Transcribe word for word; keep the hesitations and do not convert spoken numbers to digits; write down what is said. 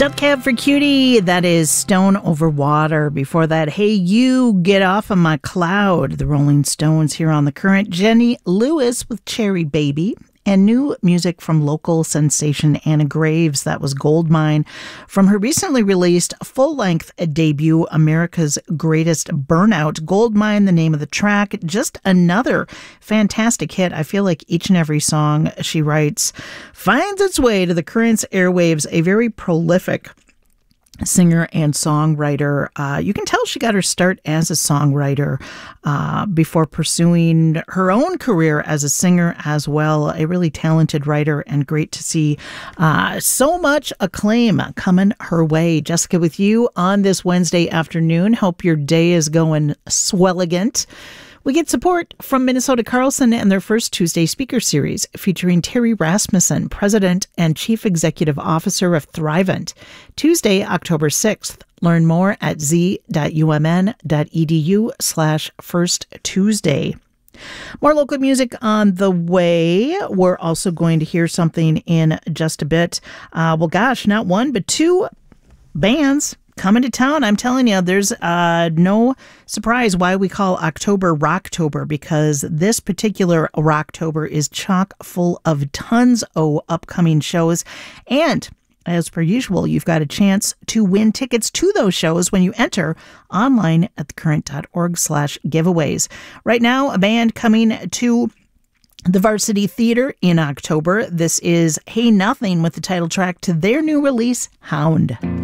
Death Cab for Cutie, that is Stone Over Water. Before that, Hey You, Get Off of My Cloud, the Rolling Stones here on The Current. Jenny Lewis with Cherry Baby. And new music from local sensation Anna Graves, that was Goldmine, from her recently released full-length debut, America's Greatest Burnout. Goldmine, the name of the track, just another fantastic hit. I feel like each and every song she writes finds its way to the Current's airwaves, a very prolific singer and songwriter. Uh, you can tell she got her start as a songwriter uh, before pursuing her own career as a singer as well. A really talented writer, and great to see uh, so much acclaim coming her way. Jessica with you on this Wednesday afternoon. Hope your day is going swelligant. We get support from Minnesota Carlson and their first Tuesday speaker series featuring Terry Rasmussen, President and Chief Executive Officer of Thrivent. Tuesday, October sixth. Learn more at z.umn.edu slash first Tuesday. More local music on the way. We're also going to hear something in just a bit. Uh, well, gosh, not one, but two bands coming to town. I'm telling you, there's uh, no surprise why we call October Rocktober, because this particular Rocktober is chock full of tons of upcoming shows. And as per usual, you've got a chance to win tickets to those shows when you enter online at thecurrent.org slash giveaways. Right now, a band coming to the Varsity Theater in October. This is Hey Nothing with the title track to their new release, Hound.